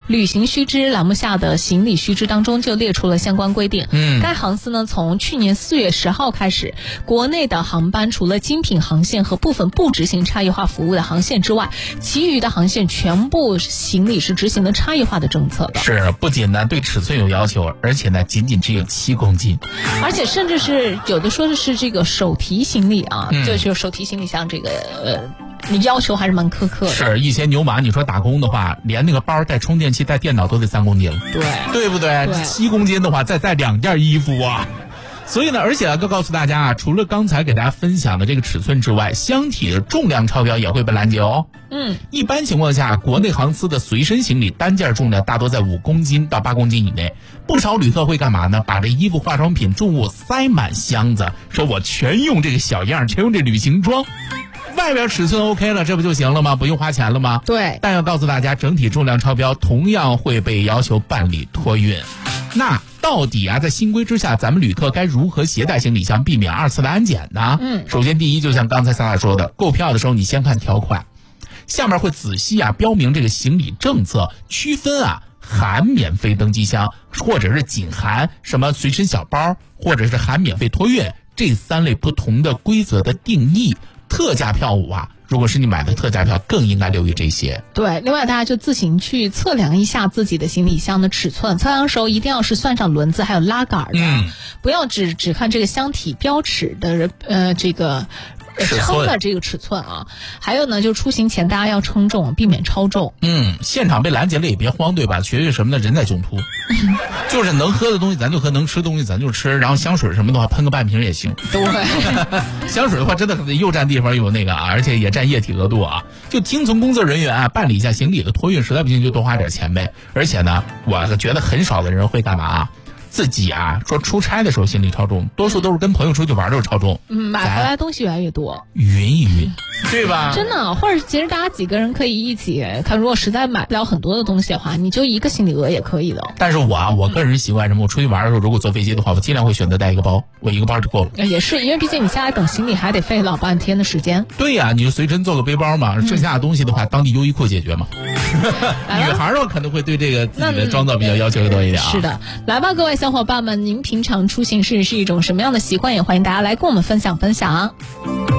旅行须知栏目下的行李须知当中就列出了相关规定。该航司呢从去年4月10号开始，国内的航班除了精品航线和部分不执行差异化服务的航线之外，其余的航线全部行李是执行了差异化的政策的。 是，不仅呢对尺寸有要求，而且呢仅仅只有7公斤， 而且甚至是有的说的是这个手提行李啊，就是手提行李箱这个要求还是蛮苛刻的。是， 一些牛马你说打工的话，连那个包带充电器带电脑都得3公斤了，对不对？7公斤的话再带2件衣服啊。所以呢，而且要告诉大家啊，除了刚才给大家分享的这个尺寸之外，箱体的重量超标也会被拦截哦。一般情况下，国内航司的随身行李单件重量大多在5公斤到8公斤以内。不少旅客会干嘛呢？把这衣服、化妆品、重物塞满箱子，说我全用这个小样，全用这旅行装。外边尺寸 OK 了，这不就行了吗？不用花钱了吗？ 对。 但要告诉大家，整体重量超标同样会被要求办理托运。那到底啊，在新规之下，咱们旅客该如何携带行李箱，避免2次的安检呢？首先第一，就像刚才萨萨说的，购票的时候你先看条款，下面会仔细啊标明这个行李政策，区分啊含免费登机箱，或者是仅含什么随身小包，或者是含免费托运，这3类不同的规则的定义。特价票务啊，如果是你买的特价票，更应该留意这些。 对，另外大家就自行去测量一下自己的行李箱的尺寸，测量时候一定要是算上轮子还有拉杆的，不要只看这个箱体标尺的这个称的这个尺寸啊。还有呢，就出行前大家要称重，避免超重。 现场被拦截了也别慌，对吧？学学什么呢？人在囧途，就是能喝的东西咱就喝，能吃的东西咱就吃，然后香水什么的话喷个半瓶也行。 对， 香水的话真的又占地方又有那个啊，而且也占液体额度啊。就听从工作人员啊办理一下行李的托运，实在不行就多花点钱呗。而且呢，我觉得很少的人会干嘛啊？自己啊说出差的时候行李超重，多数都是跟朋友出去玩的时候超重， 买回来东西越来越多， 匀一匀，对吧？ 真的，或者其实大家几个人可以一起看，如果实在买不了很多的东西的话，你就一个行李额也可以的。 但是我个人习惯什么？我出去玩的时候，如果坐飞机的话，我尽量会选择带一个包，我一个包就够了。 也是，因为毕竟你下来等行李还得费老半天的时间。 对呀，你就随身做个背包嘛，剩下的东西的话，当地优衣库解决嘛。女孩儿可能会对这个自己的装造比较要求多一点啊。 是的，来吧，各位小伙伴们，您平常出行是一种什么样的习惯？也欢迎大家来跟我们分享。